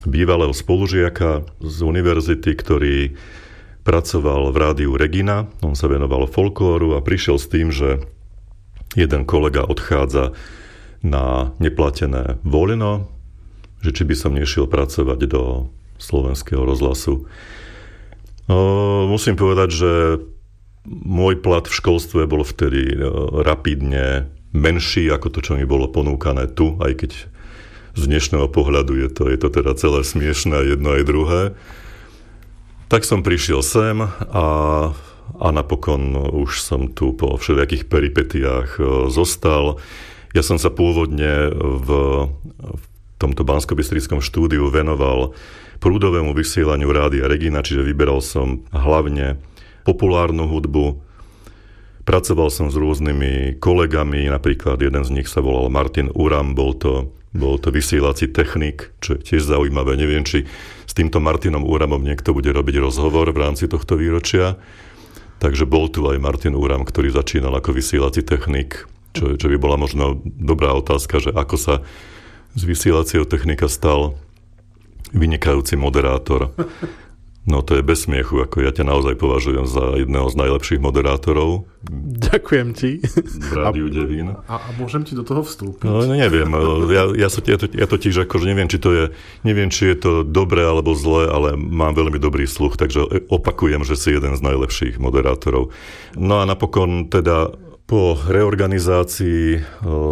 bývalého spolužiaka z univerzity, ktorý pracoval v rádiu Regina. On sa venoval folklóru a prišiel s tým, že jeden kolega odchádza na neplatené voľno, že či by som nešiel pracovať do Slovenského rozhlasu. Musím povedať, že môj plat v školstve bol vtedy rapidne menší ako to, čo mi bolo ponúkané tu, aj keď z dnešného pohľadu je to teda celé smiešné, jedno aj druhé. Tak som prišiel sem a napokon už som tu po všelijakých peripetiách zostal. Ja som sa pôvodne v tomto banskobystrickom štúdiu venoval prúdovému vysielaniu Rádia Regina, čiže vyberal som hlavne populárnu hudbu. Pracoval som s rôznymi kolegami, napríklad jeden z nich sa volal Martin Uram, bol to vysielací technik, čo je tiež zaujímavé. Neviem, či s týmto Martinom Uramom niekto bude robiť rozhovor v rámci tohto výročia. Takže bol tu aj Martin Uram, ktorý začínal ako vysielací technik, čo by bola možno dobrá otázka, že ako sa z vysielacieho technika stal vynikajúci moderátor. No to je bez smiechu, ako ja ťa naozaj považujem za jedného z najlepších moderátorov. Ďakujem ti. V Rádiu Devín. A môžem ti do toho vstúpiť? No neviem, ja totiž akože neviem, či je to dobré alebo zlé, ale mám veľmi dobrý sluch, takže opakujem, že si jeden z najlepších moderátorov. No a napokon teda po reorganizácii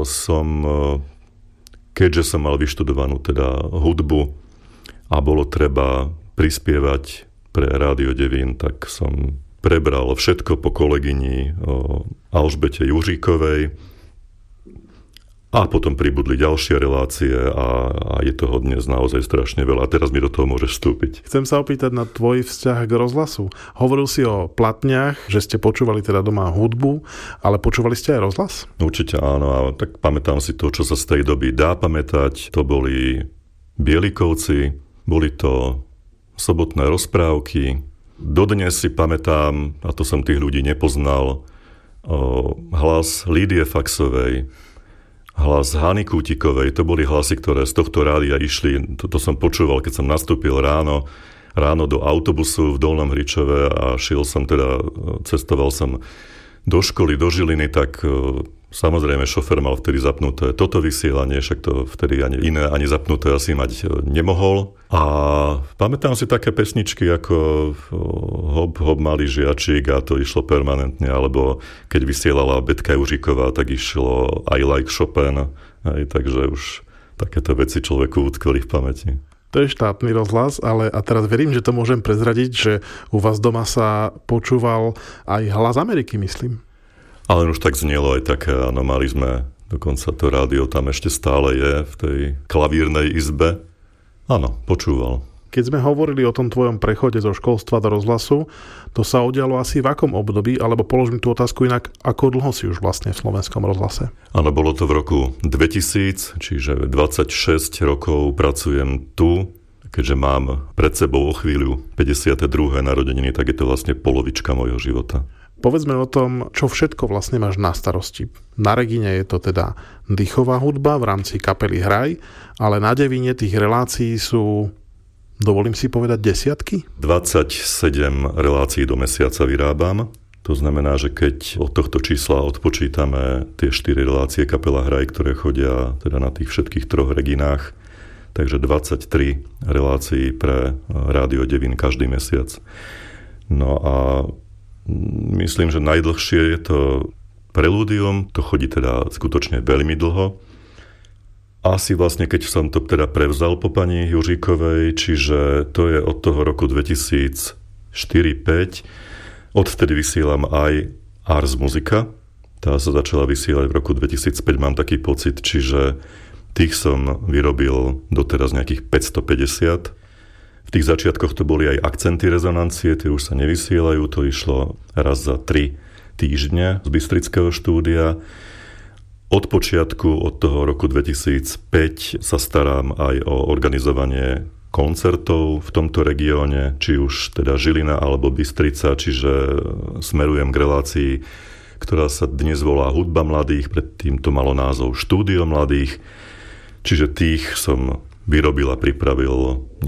keďže som mal vyštudovanú teda hudbu a bolo treba prispievať pre Rádio Devín, tak som prebral všetko po kolegyni Alžbete Juříkovej a potom pribudli ďalšie relácie a je toho dnes naozaj strašne veľa. A teraz mi do toho môžeš vstúpiť. Chcem sa opýtať na tvoj vzťah k rozhlasu. Hovoril si o platniach, že ste počúvali teda doma hudbu, ale počúvali ste aj rozhlas? Určite áno, a tak pamätám si to, čo sa z tej doby dá pamätať. To boli Bielikovci, boli to sobotné rozprávky. Dodnes si pamätám, a to som tých ľudí nepoznal, hlas Lídie Faxovej, hlas Hany Kútikovej. To boli hlasy, ktoré z tohto rádia išli. To som počúval, keď som nastúpil ráno do autobusu v Dolnom Hričove a cestoval som do školy, do Žiliny, tak samozrejme šofér mal vtedy zapnuté toto vysielanie, však to vtedy ani zapnuté asi mať nemohol. A pamätám si také pesničky ako Hop, hop, malý žiačik a to išlo permanentne, alebo keď vysielala Betka Juříková, tak išlo I like Chopin, takže už takéto veci človeku utkveli v pamäti. To je štátny rozhlas, a teraz verím, že to môžem prezradiť, že u vás doma sa počúval aj Hlas Ameriky, myslím. Ale už tak znelo aj také, áno, mali sme, dokonca to rádio tam ešte stále je v tej klavírnej izbe. Áno, počúval. Keď sme hovorili o tom tvojom prechode zo školstva do rozhlasu, to sa udialo asi v akom období, alebo položím tú otázku inak, ako dlho si už vlastne v Slovenskom rozhlase? Áno, bolo to v roku 2000, čiže 26 rokov pracujem tu. Keďže mám pred sebou o chvíľu 52. narodeniny, tak je to vlastne polovička môjho života. Povedzme o tom, čo všetko vlastne máš na starosti. Na Regine je to teda dýchová hudba v rámci kapely Hraj, ale na Devíne tých relácií sú, dovolím si povedať, desiatky? 27 relácií do mesiaca vyrábam. To znamená, že keď od tohto čísla odpočítame tie 4 relácie kapela Hraj, ktoré chodia teda na tých všetkých 3 Reginách, takže 23 relácií pre Rádio Devín každý mesiac. No a myslím, že najdlhšie je to Prelúdium, to chodí teda skutočne veľmi dlho. Asi vlastne, keď som to teda prevzal po pani Juříkovej, čiže to je od toho roku 2004-2005. Odvtedy vysielam aj Ars Musica. Tá sa začala vysielať v roku 2005, mám taký pocit, čiže tých som vyrobil doteraz nejakých 550. V tých začiatkoch to boli aj akcenty rezonancie, tie už sa nevysielajú, to išlo raz za 3 týždne z Bystrického štúdia. Od počiatku, od toho roku 2005 sa starám aj o organizovanie koncertov v tomto regióne, či už teda Žilina alebo Bystrica, čiže smerujem k relácii, ktorá sa dnes volá Hudba mladých, predtým to malo názov Štúdio mladých, čiže tých som vyrobil a pripravil